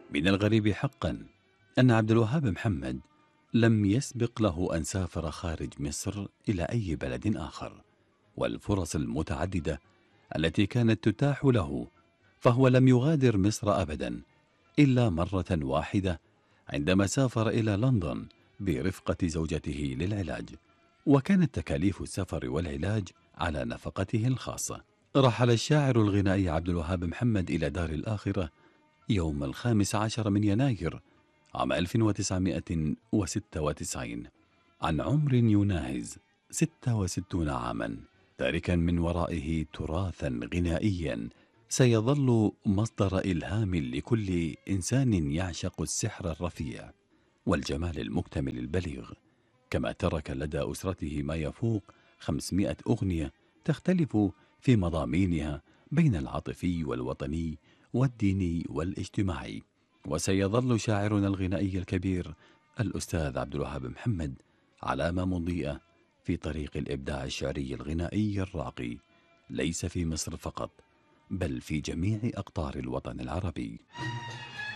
من الغريب حقا أن عبد الوهاب محمد لم يسبق له أن سافر خارج مصر إلى أي بلد آخر، والفرص المتعددة التي كانت تتاح له، فهو لم يغادر مصر أبدا إلا مرة واحدة عندما سافر إلى لندن برفقة زوجته للعلاج، وكانت تكاليف السفر والعلاج على نفقته الخاصة. رحل الشاعر الغنائي عبد الوهاب محمد إلى دار الآخرة يوم 15 من يناير عام 1996 عن عمر يناهز 66 عاما، تاركا من ورائه تراثا غنائيا سيظل مصدر إلهام لكل إنسان يعشق السحر الرفيع والجمال المكتمل البليغ، كما ترك لدى أسرته ما يفوق 500 أغنية تختلف في مضامينها بين العاطفي والوطني والديني والاجتماعي. وسيظل شاعرنا الغنائي الكبير الأستاذ عبد الوهاب محمد علامة مضيئة في طريق الإبداع الشعري الغنائي الراقي، ليس في مصر فقط بل في جميع أقطار الوطن العربي.